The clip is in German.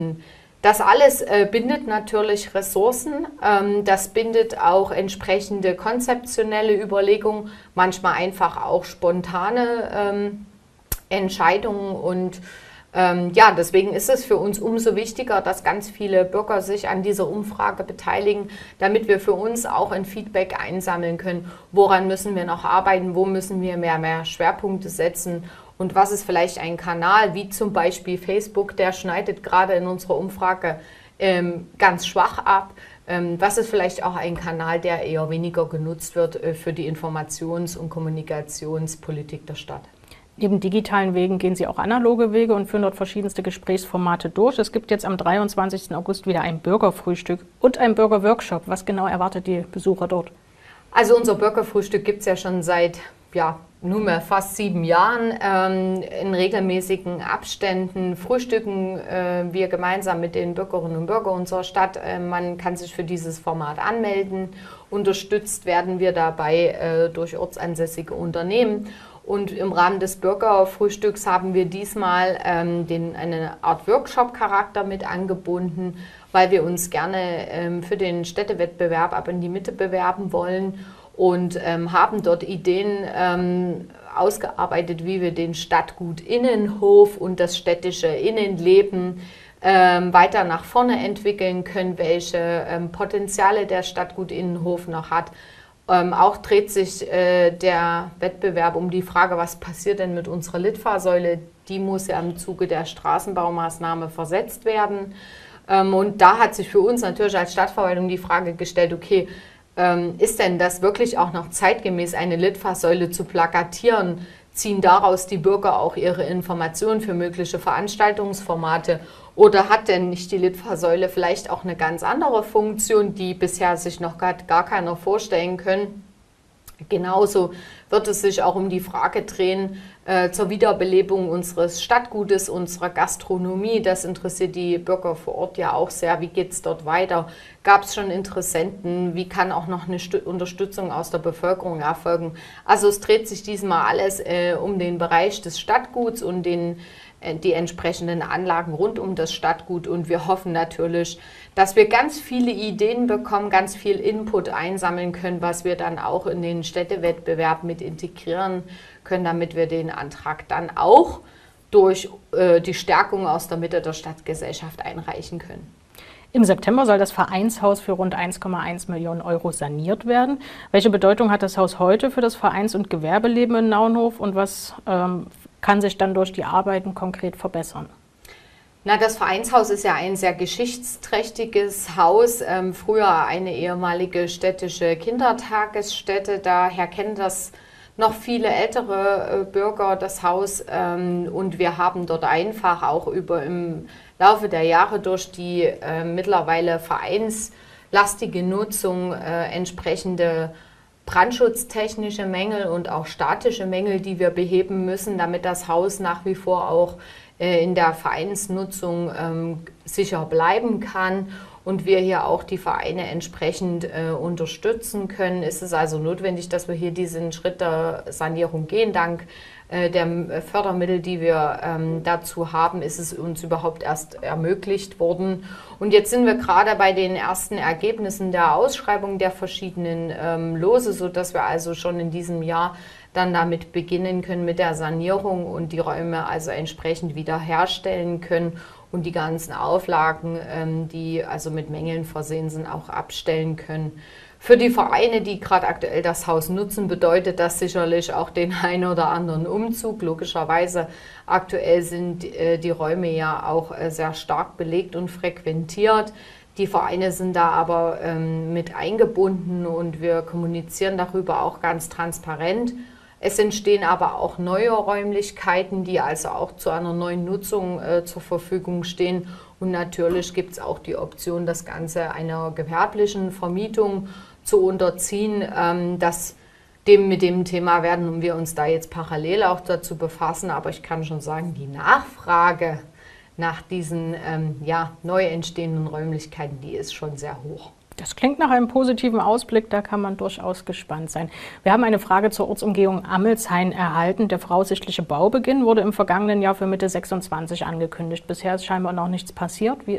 Das alles bindet natürlich Ressourcen, das bindet auch entsprechende konzeptionelle Überlegungen, manchmal einfach auch spontane Entscheidungen und ja, deswegen ist es für uns umso wichtiger, dass ganz viele Bürger sich an dieser Umfrage beteiligen, damit wir für uns auch ein Feedback einsammeln können. Woran müssen wir noch arbeiten? Wo müssen wir mehr Schwerpunkte setzen? Und was ist vielleicht ein Kanal, wie zum Beispiel Facebook, der schneidet gerade in unserer Umfrage ganz schwach ab. Was ist vielleicht auch ein Kanal, der eher weniger genutzt wird für die Informations- und Kommunikationspolitik der Stadt? Neben digitalen Wegen gehen Sie auch analoge Wege und führen dort verschiedenste Gesprächsformate durch. Es gibt jetzt am 23. August wieder ein Bürgerfrühstück und ein Bürgerworkshop. Was genau erwartet die Besucher dort? Also unser Bürgerfrühstück gibt es ja schon seit nunmehr fast 7 Jahren. In regelmäßigen Abständen frühstücken wir gemeinsam mit den Bürgerinnen und Bürgern unserer Stadt. Man kann sich für dieses Format anmelden. Unterstützt werden wir dabei durch ortsansässige Unternehmen. Und im Rahmen des Bürgerfrühstücks haben wir diesmal eine Art Workshop-Charakter mit angebunden, weil wir uns gerne für den Städtewettbewerb Ab in die Mitte bewerben wollen und haben dort Ideen ausgearbeitet, wie wir den Stadtgut Innenhof und das städtische Innenleben weiter nach vorne entwickeln können, welche Potenziale der Stadtgut Innenhof noch hat. Auch dreht sich der Wettbewerb um die Frage, was passiert denn mit unserer Litfaßsäule? Die muss ja im Zuge der Straßenbaumaßnahme versetzt werden. Und da hat sich für uns natürlich als Stadtverwaltung die Frage gestellt, okay, ist denn das wirklich auch noch zeitgemäß, eine Litfaßsäule zu plakatieren? Ziehen daraus die Bürger auch ihre Informationen für mögliche Veranstaltungsformate? Oder hat denn nicht die Litfaßsäule vielleicht auch eine ganz andere Funktion, die bisher sich noch gar keiner vorstellen können? Genauso wird es sich auch um die Frage drehen zur Wiederbelebung unseres Stadtgutes, unserer Gastronomie. Das interessiert die Bürger vor Ort ja auch sehr. Wie geht es dort weiter? Gab es schon Interessenten? Wie kann auch noch eine Unterstützung aus der Bevölkerung erfolgen? Also es dreht sich diesmal alles um den Bereich des Stadtguts und die entsprechenden Anlagen rund um das Stadtgut. Und wir hoffen natürlich, dass wir ganz viele Ideen bekommen, ganz viel Input einsammeln können, was wir dann auch in den Städtewettbewerb mit integrieren können, damit wir den Antrag dann auch durch die Stärkung aus der Mitte der Stadtgesellschaft einreichen können. Im September soll das Vereinshaus für rund 1,1 Millionen Euro saniert werden. Welche Bedeutung hat das Haus heute für das Vereins- und Gewerbeleben in Naunhof und was kann sich dann durch die Arbeiten konkret verbessern? Na, das Vereinshaus ist ja ein sehr geschichtsträchtiges Haus, früher eine ehemalige städtische Kindertagesstätte, daher kennen das noch viele ältere Bürger, das Haus, und wir haben dort einfach auch im Laufe der Jahre durch die mittlerweile vereinslastige Nutzung entsprechende brandschutztechnische Mängel und auch statische Mängel, die wir beheben müssen, damit das Haus nach wie vor auch in der Vereinsnutzung sicher bleiben kann und wir hier auch die Vereine entsprechend unterstützen können. Ist es also notwendig, dass wir hier diesen Schritt der Sanierung gehen. Dank der Fördermittel, die wir dazu haben, ist es uns überhaupt erst ermöglicht worden. Und jetzt sind wir gerade bei den ersten Ergebnissen der Ausschreibung der verschiedenen Lose, sodass wir also schon in diesem Jahr dann damit beginnen können mit der Sanierung und die Räume also entsprechend wiederherstellen können und die ganzen Auflagen, die also mit Mängeln versehen sind, auch abstellen können. Für die Vereine, die gerade aktuell das Haus nutzen, bedeutet das sicherlich auch den einen oder anderen Umzug. Logischerweise aktuell sind die Räume ja auch sehr stark belegt und frequentiert. Die Vereine sind da aber mit eingebunden und wir kommunizieren darüber auch ganz transparent. Es entstehen aber auch neue Räumlichkeiten, die also auch zu einer neuen Nutzung zur Verfügung stehen. Und natürlich gibt es auch die Option, das Ganze einer gewerblichen Vermietung zu unterziehen. Mit dem Thema werden wir uns da jetzt parallel auch dazu befassen. Aber ich kann schon sagen, die Nachfrage nach diesen neu entstehenden Räumlichkeiten, die ist schon sehr hoch. Das klingt nach einem positiven Ausblick, da kann man durchaus gespannt sein. Wir haben eine Frage zur Ortsumgehung Ammelshain erhalten. Der voraussichtliche Baubeginn wurde im vergangenen Jahr für Mitte 26 angekündigt. Bisher ist scheinbar noch nichts passiert. Wie